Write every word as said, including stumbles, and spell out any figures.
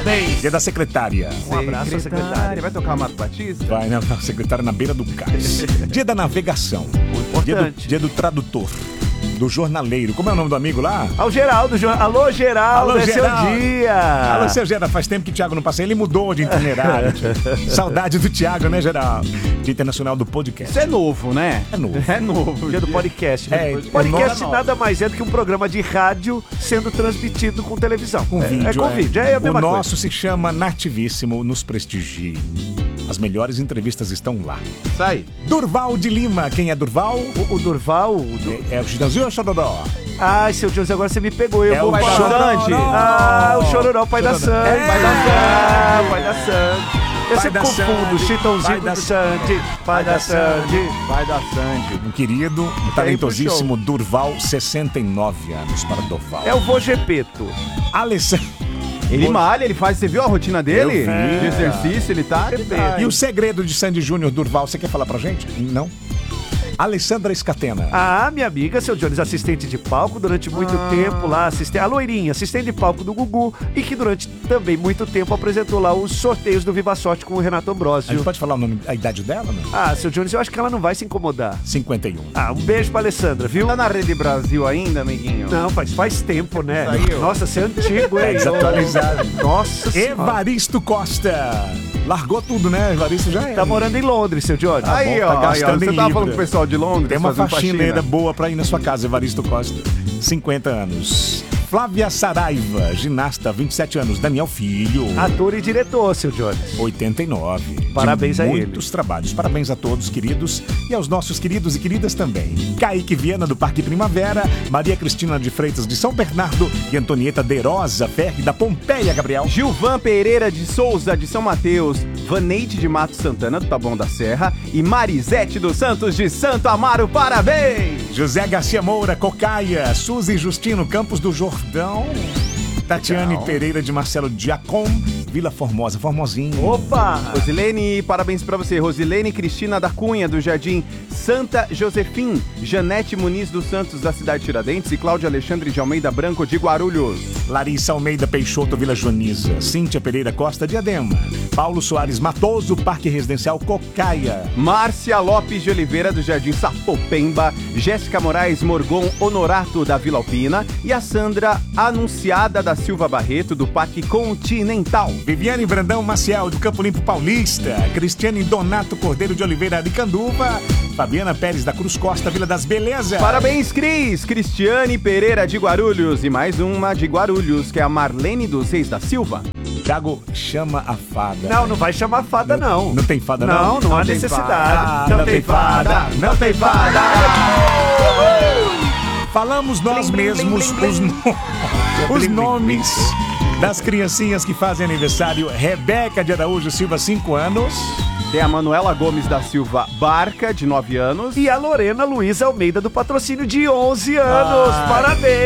Parabéns. Dia da secretária. Um abraço à secretária. Vai tocar Mato Batista? Vai, não, não, secretária na beira do cais. Dia da navegação. Dia do, dia do tradutor. Do jornaleiro. Como é o nome do amigo lá? Ao Geraldo. Jo... Alô, Geraldo, Alô, é Geraldo. seu dia. Alô, seu Geraldo. Faz tempo que o Thiago não passa. Ele mudou de itinerário. Saudade do Thiago, né, Geraldo? Dia Internacional do Podcast. Isso é novo, né? É novo. É novo. Dia do podcast. Né? É, podcast é nada mais é do que um programa de rádio sendo transmitido com televisão. Com é, vídeo. É com é. vídeo, é a mesma O coisa. nosso se chama Nativíssimo, nos prestigie. As melhores entrevistas estão lá. Isso aí. Durval de Lima. Quem é Durval? O, o Durval... O Dur... É, é o Chitãozinho ou o Chororó? Ai, seu Deus, agora você me pegou. Eu É vou o pai da Chororó. Sandy. Ah, o Chororó, pai da Chororó. Sandy. É. Pai da Sandy. Pai da Sandy. Eu Pai sempre da confundo. Sandy. Chitãozinho Pai da do Sandy. Pai da Sandy. Vai da Sandy. Um querido, um talentosíssimo Durval, sessenta e nove anos para Durval. É o Vogepeto. Alessandro. Ele malha, ele faz, você viu a rotina dele? Eu vi. De exercício, ele tá... E o segredo de Sandy Júnior Durval, você quer falar pra gente? Não. Alessandra Scatena. Ah, minha amiga, seu Jones, assistente de palco durante muito Ah. tempo lá, assistente, a loirinha, assistente de palco do Gugu, e que durante também muito tempo apresentou lá os sorteios do Viva Sorte com o Renato A Ambrosio. gente pode falar o nome, a idade dela, não? Ah, seu Jones, eu acho que ela não vai se incomodar. cinquenta e um. Ah, um beijo pra Alessandra, viu? Tá na Rede Brasil ainda, amiguinho? Não, faz, faz tempo, né? Saiu. Nossa, você é antigo, hein? É desatualizado. Nossa senhora. Evaristo Costa. Largou tudo, né? Evaristo já é. Tá morando em Londres, seu Jones. Aí, bom, tá ó, aí, ó, gastando você em tava libra. falando com o pessoal de Londres? Tem uma fazendo faxineira faxina. boa pra ir na sua casa, Evaristo Costa. cinquenta anos. Flávia Saraiva, ginasta, vinte e sete anos. Daniel Filho, Ator e diretor, seu Jones. oitenta e nove. Parabéns de a ele. Muitos trabalhos. Parabéns a todos, queridos. E aos nossos queridos e queridas também. Kaique Viana, do Parque Primavera. Maria Cristina de Freitas, de São Bernardo. E Antonieta Derosa Ferri, da Pompeia, Gabriel. Gilvan Pereira de Souza, de São Mateus. Vaneide de Mato Santana, do Taboão da Serra. E Marisete dos Santos, de Santo Amaro. Parabéns! José Garcia Moura, Cocaia. Suzy Justino, Campos do Jordão. Tatiane Legal. Pereira de Marcelo Giacom, Vila Formosa, Formosinho. Opa! Rosilene, parabéns pra você. Rosilene Cristina da Cunha, do Jardim Santa Josefim. Janete Muniz dos Santos, da cidade de Tiradentes. E Cláudia Alexandre de Almeida Branco, de Guarulhos. Larissa Almeida Peixoto, Vila Joaniza. Cíntia Pereira Costa, Diadema. Paulo Soares Matoso, Parque Residencial Cocaia. Márcia Lopes de Oliveira, do Jardim Sapopemba. Jéssica Moraes Morgon Honorato, da Vila Alpina. E a Sandra Anunciada da Silva Barreto, do Parque Continental. Viviane Brandão Maciel, do Campo Limpo Paulista. Cristiane Donato Cordeiro de Oliveira, de Canduva. Fabiana Pérez da Cruz Costa, Vila das Belezas. Parabéns, Cris! Cristiane Pereira de Guarulhos. E mais uma de Guarulhos, que é a Marlene dos Reis da Silva. Thiago, chama a fada. Não, não vai chamar fada, não. Não tem fada, não? Não, não há tem necessidade. Ah, não tem fada, não tem fada. Falamos nós mesmos os, no- os nomes das criancinhas que fazem aniversário. Rebeca de Araújo Silva, cinco anos. Tem a Manuela Gomes da Silva Barca, de nove anos. E a Lorena Luiza Almeida do Patrocínio, de onze anos. Ah. Parabéns!